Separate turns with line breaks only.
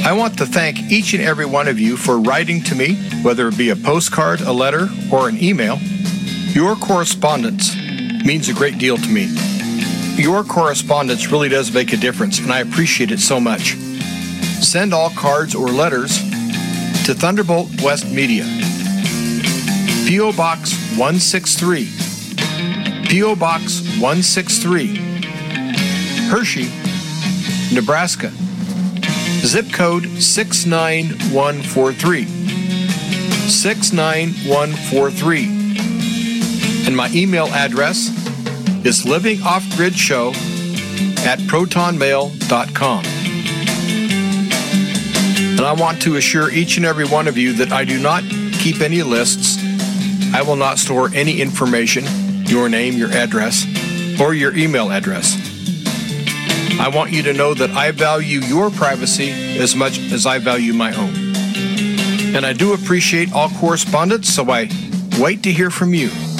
I want to thank each and every one of you for writing to me, whether it be a postcard, a letter, or an email. Your correspondence means a great deal to me. Your correspondence really does make a difference, and I appreciate it so much. Send all cards or letters to Thunderbolt West Media, P.O. Box 163, P.O. Box 163, Hershey, Nebraska, zip code 69143, 69143, and my email address is livingoffgridshow@protonmail.com. And I want to assure each and every one of you that I do not keep any lists. I will not store any information, your name, your address, or your email address. I want you to know that I value your privacy as much as I value my own. And I do appreciate all correspondence, so I wait to hear from you.